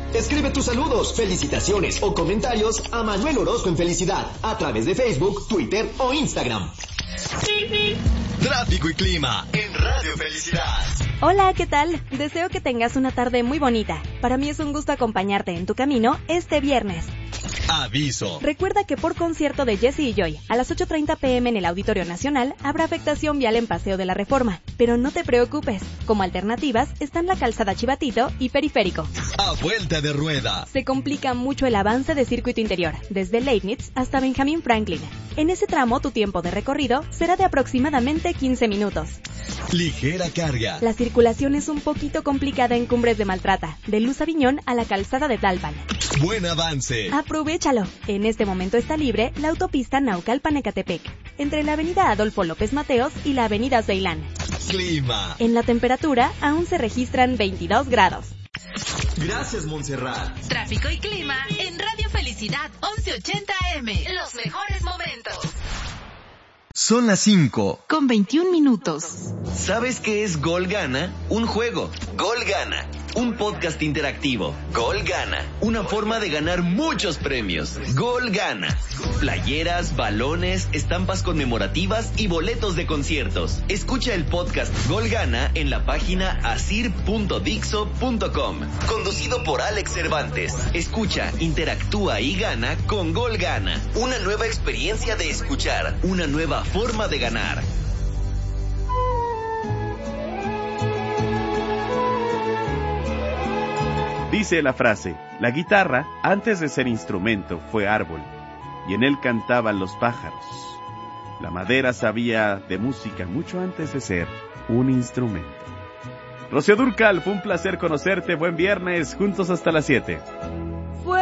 Escribe tus saludos, felicitaciones o comentarios a Manuel Orozco en Felicidad a través de Facebook, Twitter o Instagram. Tráfico y clima en Radio Felicidad. Hola, ¿qué tal? Deseo que tengas una tarde muy bonita. Para mí es un gusto acompañarte en tu camino este viernes. Aviso. Recuerda que por concierto de Jesse y Joy, a las 8:30 p.m. en el Auditorio Nacional, habrá afectación vial en Paseo de la Reforma. Pero no te preocupes, como alternativas están la Calzada Chivatito y Periférico. A vuelta de rueda. Se complica mucho el avance de circuito interior, desde Leibniz hasta Benjamin Franklin. En ese tramo, tu tiempo de recorrido será de aproximadamente 15 minutos. Ligera carga. La circulación es un poquito complicada en Cumbres de Maltrata, de Luz Aviñón a la Calzada de Tlalpan. Buen avance. Aprovéchalo. En este momento está libre la autopista Naucalpan-Ecatepec, entre la avenida Adolfo López Mateos y la avenida Ceilán. Clima. En la temperatura aún se registran 22 grados. Gracias, Montserrat. Tráfico y clima en Radio Felicidad 1180 AM. Los mejores momentos. Son las 5 con 21 minutos. ¿Sabes qué es Gol Gana? Un juego. Gol Gana. Un podcast interactivo. Gol Gana. Una forma de ganar muchos premios. Gol Gana. Playeras, balones, estampas conmemorativas y boletos de conciertos. Escucha el podcast Gol Gana en la página asir.dixo.com. Conducido por Alex Cervantes. Escucha, interactúa y gana con Gol Gana. Una nueva experiencia de escuchar. Una nueva forma de ganar. Dice la frase, la guitarra, antes de ser instrumento, fue árbol, y en él cantaban los pájaros. La madera sabía de música mucho antes de ser un instrumento. Rocío Dúrcal, fue un placer conocerte, buen viernes, juntos hasta las 7.